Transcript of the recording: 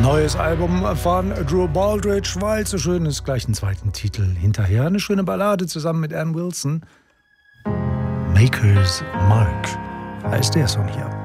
Neues Album von Drew Baldridge, weil es so schön ist, gleich einen zweiten Titel hinterher. Eine schöne Ballade zusammen mit Ann Wilson. Maker's Mark heißt der Song hier.